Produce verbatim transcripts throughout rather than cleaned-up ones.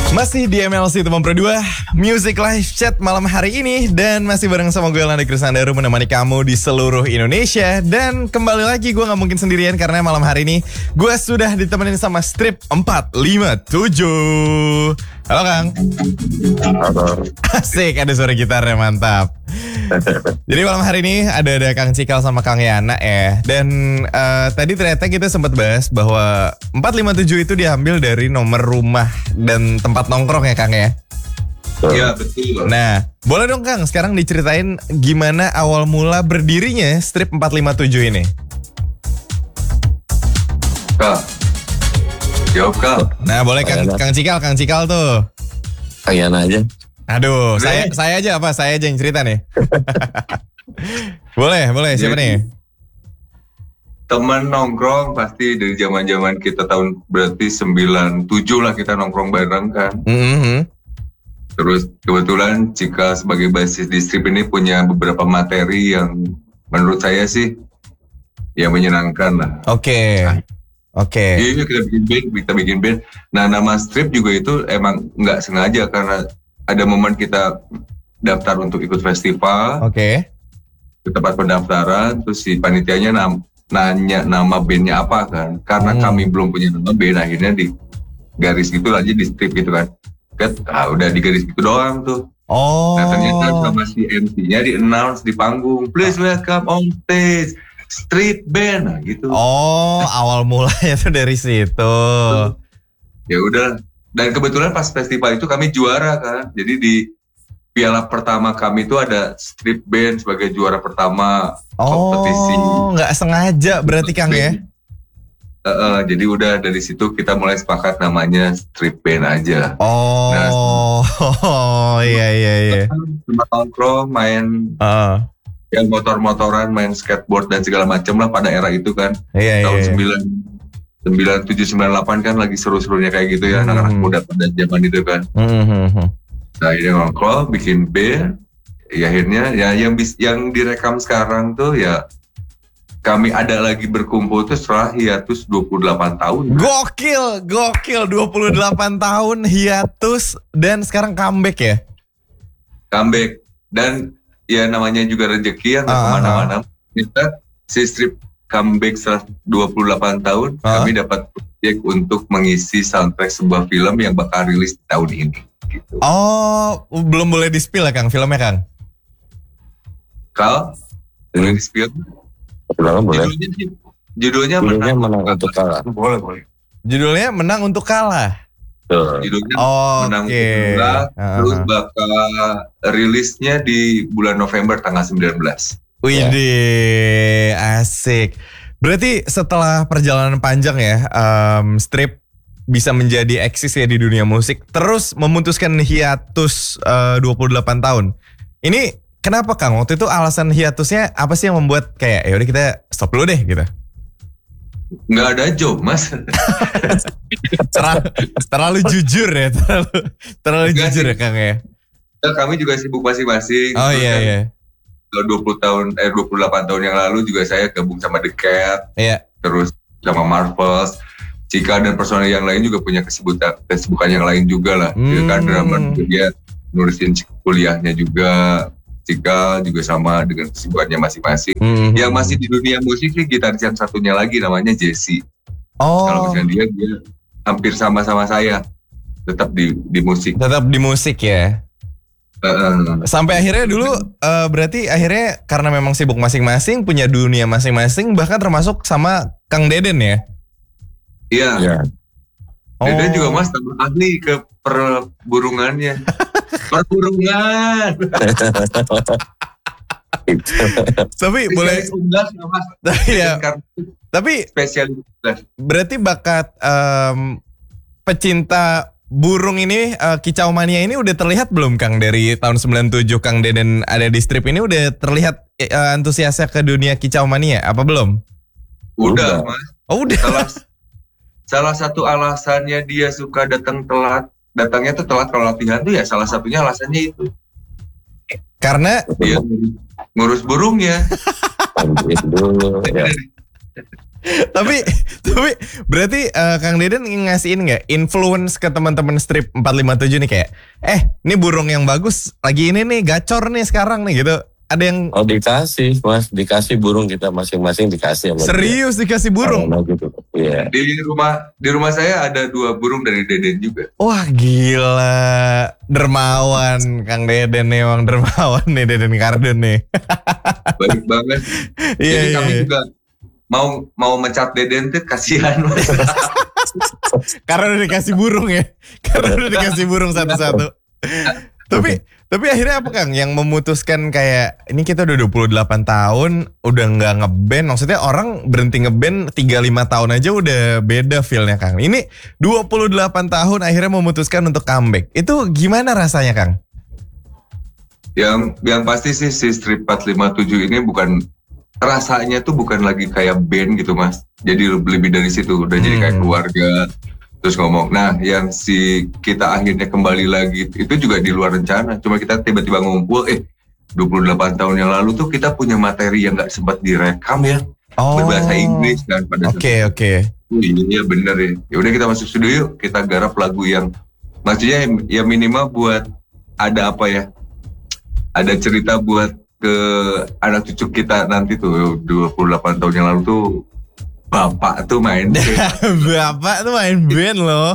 Masih di M L C Temon Pro dua Music Live Chat malam hari ini. Dan masih bareng sama gue Landa Krisandaru menemani kamu di seluruh Indonesia. Dan kembali lagi gue gak mungkin sendirian karena malam hari ini gue sudah ditemenin sama Strip empat lima tujuh. Halo Kang. Halo. Asik, ada suara gitarnya, mantap. Jadi malam hari ini ada ada Kang Cikal sama Kang Yana ya. Dan uh, tadi ternyata kita sempat bahas bahwa empat lima tujuh itu diambil dari nomor rumah dan tempat nongkrong ya Kang ya. Iya betul. Nah, boleh dong Kang sekarang diceritain gimana awal mula berdirinya Strip empat lima tujuh ini. Kak, jawab Kak. Nah boleh Kang, Kang Cikal, Kang Cikal tuh. Kang Yana aja. Aduh, Boleh. saya saya aja apa? Saya aja yang cerita nih. boleh, boleh. Siapa Jadi, nih? teman nongkrong pasti dari zaman-zaman kita tahun berarti sembilan tujuh lah kita nongkrong bareng kan. Mm-hmm. Terus kebetulan Cika sebagai basis di Strip ini punya beberapa materi yang menurut saya sih ya menyenangkan lah. Oke. Nah, Oke. Iya kita bikin band, kita bikin band. Nah nama Strip juga itu emang nggak sengaja karena ada momen kita daftar untuk ikut festival. Oke. Ke tempat pendaftaran, terus si panitianya nam, nanya nama bandnya apa kan. Karena Hmm. kami belum punya nama band, akhirnya di garis gitu aja di Strip gitu kan. Kan ah, udah di garis gitu doang tuh. Oh. Nah ternyata sama si M C-nya di announce di panggung, please welcome on stage Strip Band, nah, gitu. Oh, awal mulanya tuh dari situ. Ya udah. Dan kebetulan pas festival itu kami juara kan. Jadi di piala pertama kami itu ada Strip Band sebagai juara pertama kompetisi. Oh, nggak sengaja berarti Kang ya? Uh, uh, jadi udah dari situ kita mulai sepakat namanya Strip Band aja. Oh, Nah, oh iya iya iya. Cuma nongkrong, main Uh, yang motor-motoran, main skateboard dan segala macam lah pada era itu kan. iya iya. Tahun iya. sembilan sembilan tujuh sembilan delapan kan lagi seru-serunya kayak gitu ya, Hmm. anak-anak muda pada zaman itu kan. Mm-hmm. Nah ini nongkrong, bikin band, ya akhirnya ya yang bis, yang direkam sekarang tuh ya kami ada lagi berkumpul tuh setelah hiatus dua puluh delapan tahun. Gokil, gokil dua puluh delapan tahun hiatus dan sekarang comeback ya? Comeback dan ya namanya juga rezeki yang nggak Ah, kemana-mana. Kita si Strip comeback setelah dua puluh delapan tahun, Ah. kami dapat proyek untuk mengisi soundtrack sebuah film yang bakal rilis di tahun ini. Gitu. Oh, belum boleh di-spill ya Kang filmnya Kang? Kal, boleh di spill? Pertama boleh. Judulnya, judulnya, Judulnya menang, menang untuk kalah. Boleh, boleh. Judulnya Menang Untuk Kalah. Tuh. Judulnya Oh, menang oke. untuk kalah, Uh-huh. terus bakal rilisnya di bulan November tanggal sembilan belas. Widih, asik. Berarti setelah perjalanan panjang ya, um, Strip bisa menjadi eksis ya di dunia musik. Terus memutuskan hiatus uh, dua puluh delapan tahun. Ini kenapa Kang? Waktu itu alasan hiatusnya apa sih yang membuat kayak ya udah kita stop dulu deh gitu? Nggak ada job, Mas. Terlalu, terlalu jujur ya, terlalu, terlalu Enggak jujur sih. ya Kang ya. Kami juga sibuk masing-masing. Oh Terus iya kan iya. dua puluh tahun eh dua puluh delapan tahun yang lalu juga saya gabung sama The Cat, Iya. terus sama Marvels, Cika dan personel yang lain juga punya kesibukan kesibukan yang lain juga lah. Dia kan Hmm. drummer, dia nulisin kuliahnya juga. Cika juga sama dengan kesibukannya masing-masing. Mhm. Yang masih di dunia musik sih gitaris yang satunya lagi namanya Jesse. Kalau Oh, misalnya dia dia hampir sama-sama saya, tetap di di musik. tetap di musik ya. Uh, Sampai akhirnya dulu eh, berarti akhirnya karena memang sibuk masing-masing, punya dunia masing-masing, bahkan termasuk sama Kang Deden ya. Iya. Ya. Deden Oh. juga Mas tambah ahli ke perburungannya. Perburungan. Tapi boleh, Spesialis unggas ya Mas. Iya. Karena tapi spesialis unggas. berarti bakat em, pecinta burung ini, eh, kicau mania ini udah terlihat belum Kang dari tahun sembilan tujuh Kang Deden ada di Strip ini udah terlihat eh, antusiasnya ke dunia kicau mania apa belum? Udah, Udah. Mas. Oh udah. Salah salah satu alasannya dia suka datang telat. Datangnya tuh telat kalau latihan tuh ya salah satunya alasannya itu. Karena Dia ngurus burung ya. Itu dulu ya. tapi tapi berarti uh, Kang Deden ngasihin nggak influence ke teman-teman strip empat lima tujuh nih kayak eh ini burung yang bagus lagi ini nih gacor nih sekarang nih gitu. Ada yang Oh dikasih mas, dikasih burung kita masing-masing dikasih sama serius dia. Dikasih burung. Oh, gitu. Iya. Di rumah di rumah saya ada dua burung dari Deden juga. Wah gila, dermawan Kang Deden nih, emang dermawan nih Deden Kardun nih. Baik banget. Iya, Jadi iya, kami iya. juga mau mau mencat Deden tuh kasihan mas. Karena udah dikasih burung ya. Karena udah dikasih burung satu-satu. Tapi tapi akhirnya apa Kang yang memutuskan kayak ini kita udah dua puluh delapan tahun udah nggak ngeband, maksudnya orang berhenti ngeband tiga lima tahun aja udah beda feel-nya Kang. Ini dua puluh delapan tahun akhirnya memutuskan untuk comeback. Itu gimana rasanya Kang? Yang yang pasti sih si Strip empat lima tujuh ini bukan rasanya tuh bukan lagi kayak band gitu mas. Jadi lebih dari situ udah jadi kayak Hmm. keluarga. Terus ngomong, nah yang si kita akhirnya kembali lagi itu juga di luar rencana. Cuma kita tiba-tiba ngumpul, eh dua puluh delapan tahun yang lalu tuh kita punya materi yang gak sempat direkam ya. Oh. Berbahasa Inggris kan pada Oke oke. Oh, iya bener ya. Ya udah kita masuk studio yuk, kita garap lagu yang maksudnya ya minimal buat ada apa ya? Ada cerita buat ke anak cucu kita nanti tuh dua puluh delapan tahun yang lalu tuh bapak tuh main Bapak tuh main band loh.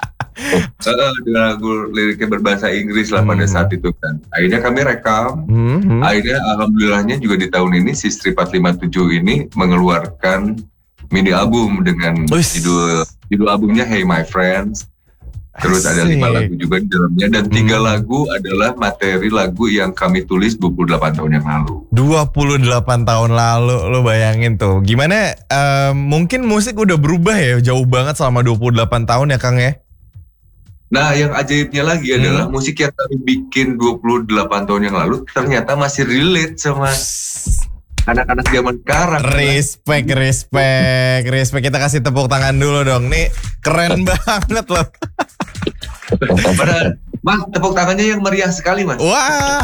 uh, dengan lagu liriknya berbahasa Inggris lah pada Hmm. saat itu kan. Akhirnya kami rekam. Hmm. Akhirnya alhamdulillahnya juga di tahun ini si Strip empat lima tujuh ini mengeluarkan mini album dengan Uish. judul judul albumnya Hey My Friends. Terus ada Asik. lima lagu juga di dalamnya dan tiga Hmm. lagu adalah materi lagu yang kami tulis dua puluh delapan tahun yang lalu. dua puluh delapan tahun lalu, lo bayangin tuh. Gimana, eh, mungkin musik udah berubah ya, jauh banget selama dua puluh delapan tahun ya Kang ya? Nah, yang ajaibnya lagi Hmm. adalah musik yang kami bikin dua puluh delapan tahun yang lalu ternyata masih relate sama anak-anak zaman sekarang. Respect, respect, respect. Kita kasih tepuk tangan dulu dong. Nih keren banget loh. Padahal, Mas, tepuk tangannya yang meriah sekali, Mas. Wah.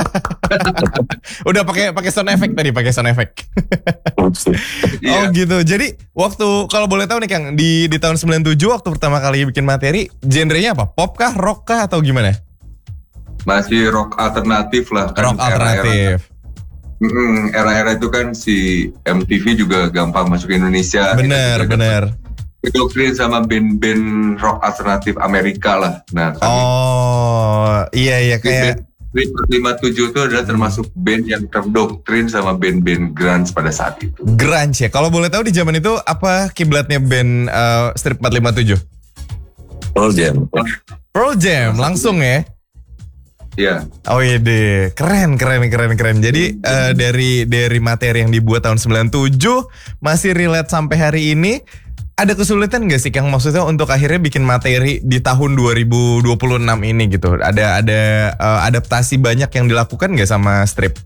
Udah pakai pakai sound effect tadi, pakai sound effect. Oh Iya. gitu. Jadi waktu kalau boleh tahu nih Kang, di di tahun sembilan puluh tujuh waktu pertama kali bikin materi, genrenya apa? Pop kah, rock kah atau gimana? Masih rock alternatif lah. kan Rock era-era- alternatif. Mm-mm, Era-era itu kan si M T V juga gampang masuk ke Indonesia. Bener, Kita juga bener. Doktrin sama band-band rock alternatif Amerika lah. Nah, kami Oh, iya iya kayak Strip empat lima tujuh itu adalah termasuk band yang terdoktrin sama band-band grunge pada saat itu. grunge ya. Kalau boleh tahu di zaman itu apa kiblatnya band eh, Strip empat lima tujuh? Pearl Jam. Pearl Jam langsung ya. Iya. Oh iya deh, keren keren keren keren. Jadi eh, dari dari materi yang dibuat tahun sembilan puluh tujuh masih relate sampai hari ini. Ada kesulitan gak sih Kang maksudnya untuk akhirnya bikin materi di tahun dua ribu dua puluh enam ini gitu? Ada ada eh, adaptasi banyak yang dilakukan gak sama Strip?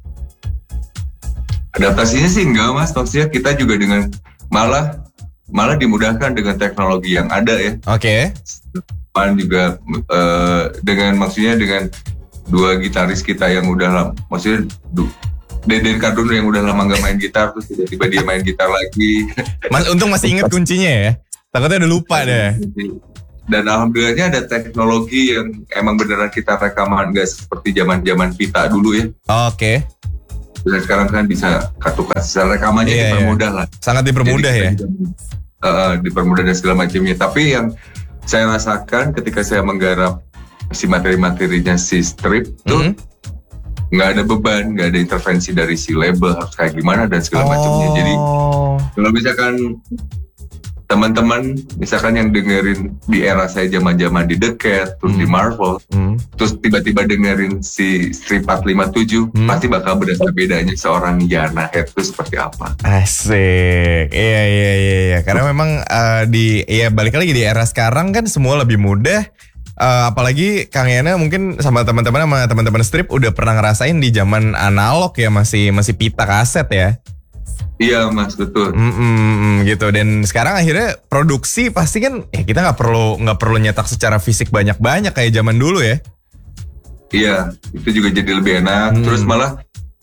Adaptasinya sih enggak mas, maksudnya kita juga dengan malah malah dimudahkan dengan teknologi yang ada ya. Oke. Pan juga eh, dengan maksudnya dengan dua gitaris kita yang udah lama, maksudnya du, Deden Kardun yang udah lama gak main gitar terus tiba-tiba dia main gitar lagi. Mas, untung masih inget kuncinya ya. Takutnya udah lupa deh. Dan alhamdulillahnya ada teknologi yang emang beneran kita rekaman gak seperti zaman-zaman pita dulu ya. Oke. Dan sekarang kan bisa kartu kasih rekamannya Iya, iya. dipermudah lah. Sangat dipermudah Jadi ya. kita juga, uh, dipermudah dan segala macamnya. Tapi yang saya rasakan ketika saya menggarap si materi-materinya si Strip tuh Mhm. nggak ada beban, nggak ada intervensi dari si label harus kayak gimana dan segala macamnya. Jadi Oh. kalau misalkan teman-teman misalkan yang dengerin di era saya zaman-zaman di The Cat, terus di Hmm. Marvel, Hmm. terus tiba-tiba dengerin si Strip empat lima tujuh, Hmm. pasti bakal berasa bedanya seorang Yana Head itu seperti apa. Asik. Iya iya iya iya. Karena memang eh, di ya balik lagi di era sekarang kan semua lebih mudah. Eh, apalagi Kang Yana mungkin sama teman-teman sama teman-teman Strip udah pernah ngerasain di zaman analog ya, masih masih pita kaset ya. Iya mas, betul. Mm-mm, gitu. Dan sekarang akhirnya produksi pasti kan ya kita nggak perlu nggak perlu nyetak secara fisik banyak-banyak kayak zaman dulu ya. Iya, itu juga jadi lebih enak. Hmm. Terus malah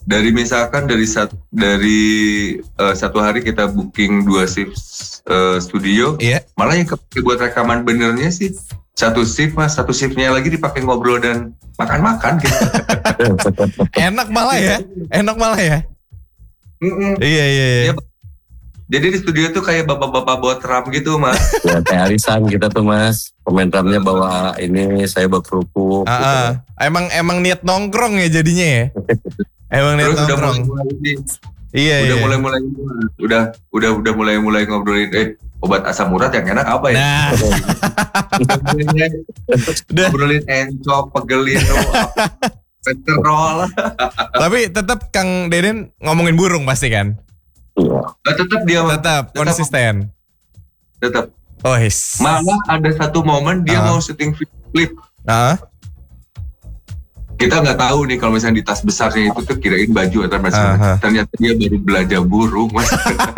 dari misalkan dari sat, dari uh, satu hari kita booking dua shift uh, studio, Iya. malah yang kepake buat rekaman benernya sih satu shift mas, satu shiftnya lagi dipakai ngobrol dan makan-makan gitu. Enak malah ya, enak malah ya. Mm-mm. Iya iya iya. Iya, jadi di studio tuh kayak bapak-bapak bawa drum gitu mas. Ya, kayak arisan kita tuh mas. Pemain drumnya bawa ini, saya bawa kerupuk. Ah, gitu. ah. Emang emang niat nongkrong ya jadinya ya. Emang niat Terus udah nongkrong. mulai mulai Iya udah iya. mulai mulai udah udah udah mulai mulai ngobrolin eh obat asam urat yang enak apa ya? Nah, udah. Ngobrolin encok, pegelin, petrol. Tapi tetap Kang Deden ngomongin burung pasti kan? Iya. Nah, tetap dia Mas. Tetap konsisten. Tetap. Oh his. Malah ada satu momen dia Ah. mau syuting klip. Ah, Kita nggak tahu nih kalau misalnya di tas besarnya itu tuh kirain baju atau macam Aha. ternyata dia baru belajar burung mas.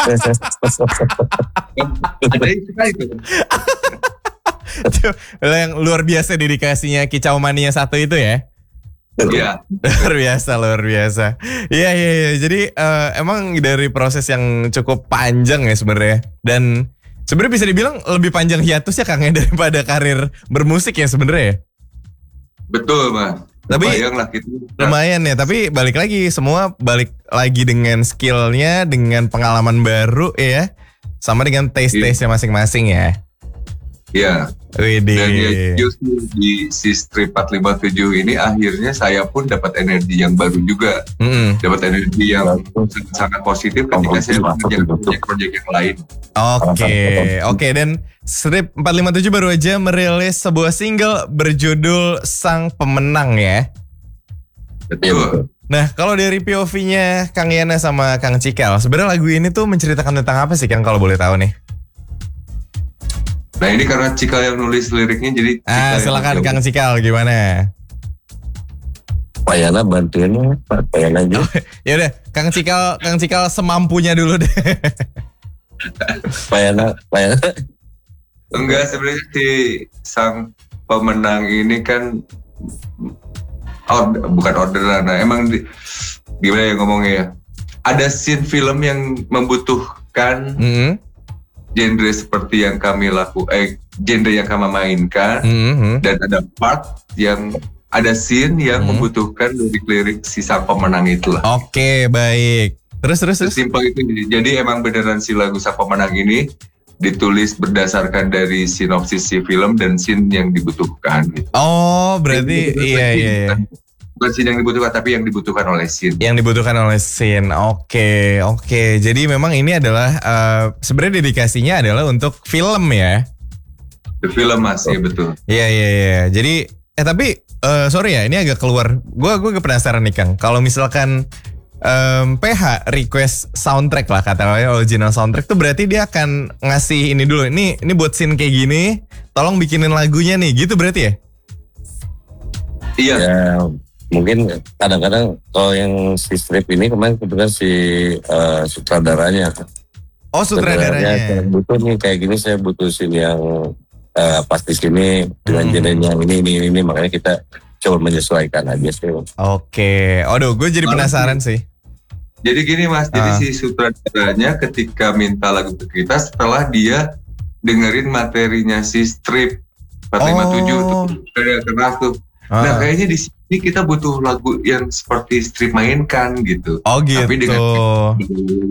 Ada yang suka itu. itu yang luar biasa dedikasinya Kicau Mania satu itu ya. Iya. Luar biasa, luar biasa. Iya, iya, iya. Jadi eh, emang dari proses yang cukup panjang ya sebenarnya. Dan sebenarnya bisa dibilang lebih panjang hiatusnya Kang ya daripada karir bermusik ya sebenarnya ya. Betul mas. Tapi- Bayanglah gitu. Lumayan ya, tapi balik lagi semua balik lagi dengan skillnya, dengan pengalaman baru ya, sama dengan taste-taste-nya masing-masing ya. Iya. Widih. Dan ya justru di si strip empat lima tujuh ini akhirnya saya pun dapat energi yang baru juga. Mm-mm. Dapat energi yang sangat positif ketika saya mengerjakan proyek-proyek yang lain. Oke, oke dan Strip empat lima tujuh baru aja merilis sebuah single berjudul Sang Pemenang ya. Betul. Nah, kalau dari P O V-nya Kang Yana sama Kang Cikal, sebenarnya lagu ini tuh menceritakan tentang apa sih Kang kalau boleh tahu nih? Nah ini karena Cikal yang nulis liriknya jadi Cikal Ah, yang silakan menjawab. Kang Cikal gimana? Pak Yana bantuin, Pak Yana aja. Ya udah, Kang Cikal, Kang Cikal semampunya dulu deh. Pak Yana, Pak Yana. Enggak, sebenarnya si sang pemenang ini kan order, bukan orderan. Nah, emang di, gimana ya ngomongnya ya? Ada scene film yang membutuhkan Mm-hmm. genre seperti yang kami laku, eh genre yang kami mainkan, Mm-hmm. dan ada part yang ada scene yang Hmm. membutuhkan lirik-lirik si sang pemenang itulah. Oke, baik. Terus terus terus. Sesimpel itu. Jadi emang beneran si lagu sang pemenang ini ditulis berdasarkan dari sinopsis si film dan scene yang dibutuhkan. Gitu. Oh, berarti Jadi, iya iya iya. Bukan scene yang dibutuhkan, tapi yang dibutuhkan oleh scene. Yang dibutuhkan oleh scene. Oke, oke. Jadi memang ini adalah eh, sebenarnya dedikasinya adalah untuk film ya. The film mas, ya betul. Iya iya iya. Jadi eh tapi eh, sorry ya, ini agak keluar. Gue gue penasaran nih Kang. Kalau misalkan em, P H request soundtrack lah katanya original soundtrack tuh berarti dia akan ngasih ini dulu. Ini ini buat scene kayak gini, tolong bikinin lagunya nih. Gitu berarti ya? Iya, Ya, mungkin kadang-kadang kalau yang si strip ini kemarin kebetulan si eh, sutradaranya. Oh sutradaranya. Saya butuh nih kayak gini, saya butuh scene yang eh, pas di sini dengan Hmm. genre yang ini, ini, ini. Makanya kita coba menyesuaikan aja sih. Oke. Aduh, gue jadi penasaran sih. jadi gini mas, jadi Ah. si sutradaranya ketika minta lagu ke kita setelah dia dengerin materinya si strip empat lima tujuh Oh. tuh, kayak keras tuh. Nah Ah. kayaknya di sini kita butuh lagu yang seperti strip mainkan gitu. Oh gitu. Tapi dengan